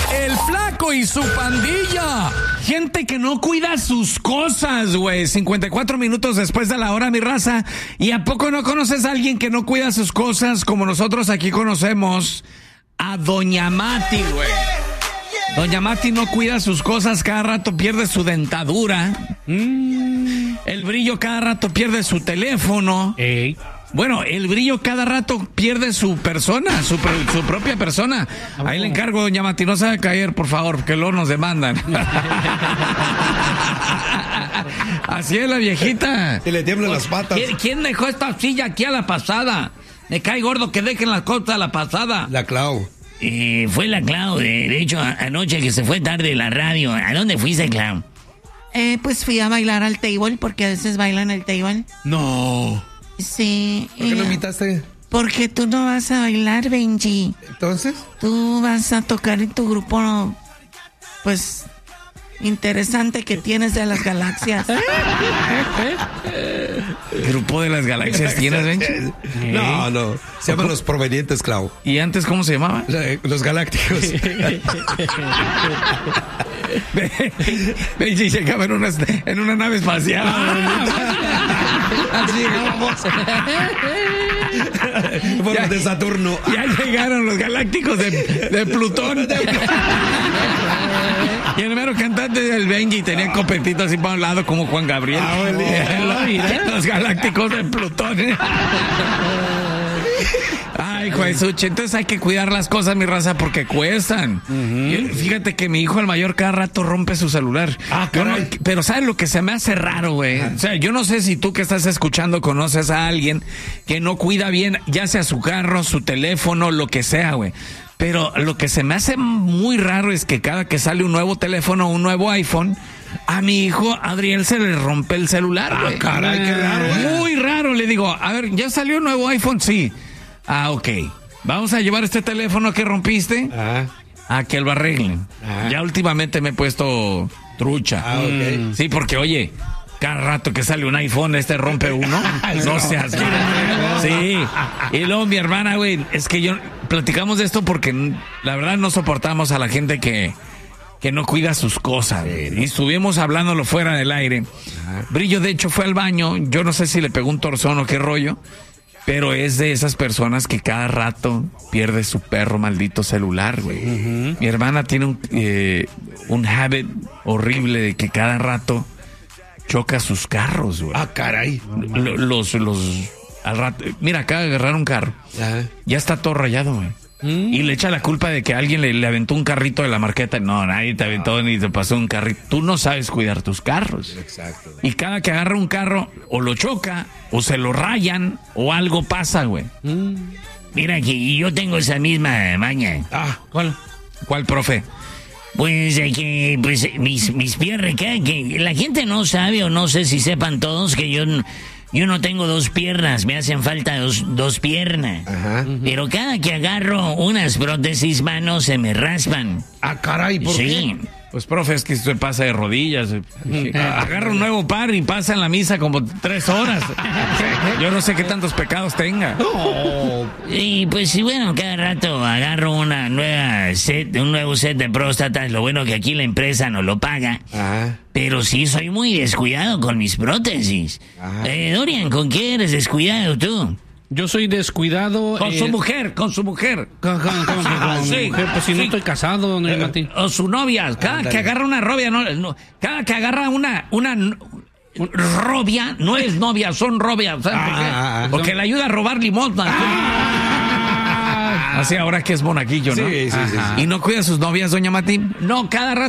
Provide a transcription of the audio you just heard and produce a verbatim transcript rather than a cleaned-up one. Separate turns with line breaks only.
El Flaco y su pandilla. Gente que no cuida sus cosas, güey. cincuenta y cuatro minutos después de la hora, mi raza. ¿Y a poco no conoces a alguien que no cuida sus cosas como nosotros aquí conocemos a Doña Mati, güey? Doña Mati no cuida sus cosas, cada rato pierde su dentadura. Mm. El Brillo cada rato pierde su teléfono.
Ey.
Bueno, el Brillo cada rato pierde su persona, su, su propia persona. Ahí le encargo, Doña Mati, no se va a caer, por favor, que luego nos demandan. Así es la viejita.
Se le tiemblan las patas.
¿Quién, ¿Quién dejó esta silla aquí a la pasada? Me cae gordo que dejen las cosas a la pasada.
La Clau.
Eh, fue la Clau, de, de hecho, a, anoche que se fue tarde la radio. ¿A dónde fuiste, Clau?
Eh, pues fui a bailar al table, porque a veces bailan el table.
No.
Sí.
¿Por qué no
eh,
invitaste?
Porque tú no vas a bailar, Benji.
¿Entonces?
Tú vas a tocar en tu grupo, pues, interesante que tienes de las galaxias.
¿Grupo de las galaxias tienes, Benji?
No, no. Se llaman Los Provenientes, Clau.
¿Y antes cómo se llamaba?
Los Galácticos.
Benji se acaba en una, en una nave espacial.
Así vamos. Bueno, de Saturno.
Ya llegaron los galácticos de, de Plutón. Y el mero cantante del Benji tenía copetito así para un lado como Juan Gabriel.
Ah, bueno.
los, los galácticos de Plutón. ¿eh? Ay, Juesuche, entonces hay que cuidar las cosas, mi raza, porque cuestan. Uh-huh. Fíjate que mi hijo el mayor cada rato rompe su celular.
Ah,
no, pero ¿sabes lo que se me hace raro, güey? O sea, yo no sé si tú que estás escuchando conoces a alguien que no cuida bien, ya sea su carro, su teléfono, lo que sea, güey. Pero lo que se me hace muy raro es que cada que sale un nuevo teléfono, un nuevo iPhone, a mi hijo Adriel se le rompe el celular, güey.
Ah, caray, qué raro, güey.
Muy raro, le digo, a ver, ¿ya salió un nuevo iPhone? Sí. Ah, ok. Vamos a llevar este teléfono que rompiste
ah.
a que lo arreglen. Ah. Ya últimamente me he puesto trucha.
Ah, okay.
Sí, porque oye, cada rato que sale un iPhone, este rompe uno. No seas grave. Sí. Y luego mi hermana, güey, es que yo platicamos de esto porque la verdad no soportamos a la gente que, que no cuida sus cosas. Y estuvimos hablándolo fuera del aire. Ajá. Brillo, de hecho, fue al baño. Yo no sé si le pegó un torzón o qué rollo. Pero es de esas personas que cada rato pierde su perro maldito celular, güey. Uh-huh. Mi hermana tiene un, eh, un habit horrible de que cada rato choca sus carros, güey.
Ah, caray.
Los, los, al rato, mira, acaba de agarrar un carro. Uh-huh. Ya está todo rayado, güey. ¿Mm? Y le echa la culpa de que alguien le, le aventó un carrito de la marqueta. No, nadie te aventó no. ni te pasó un carrito. Tú no sabes cuidar tus carros.
Exacto.
Y cada que agarra un carro, o lo choca, o se lo rayan, o algo pasa, güey.
Mm. Mira que yo tengo esa misma maña.
Ah, ¿cuál? ¿Cuál, profe?
Pues eh, que pues mis, mis piernas, que, que la gente no sabe, o no sé si sepan todos, que yo... Yo no tengo dos piernas, me hacen falta dos, dos piernas. Ajá. Pero cada que agarro unas prótesis, manos se me raspan.
Ah, caray, ¿por
sí.
qué?
Pues, profe, es que esto pasa de rodillas. Agarra un nuevo par y pasa en la misa como tres horas. Yo no sé qué tantos pecados tenga.
Oh. Y pues, sí, bueno, cada rato agarro una nueva set, un nuevo set de próstatas. Lo bueno que aquí la empresa no lo paga. Ajá. Pero sí soy muy descuidado con mis prótesis. Eh, Dorian, ¿con qué eres descuidado tú?
Yo soy descuidado...
Con
eh...
su mujer, con su mujer.
¿Cómo, cómo, cómo, cómo,
sí,
mujer? Pues si
sí.
no estoy casado, don eh, Martín.
O su novia. Cada Andale. que agarra una robia, no, no, cada que agarra una... una robia, no es novia, son robias. ¿Sabes por qué?
Ah,
Porque
son...
le ayuda a robar limosna. Ah, así ahora que es monaguillo, ¿no?
Sí, sí, sí, sí.
Y no cuida a sus novias, doña Mati. No, cada rato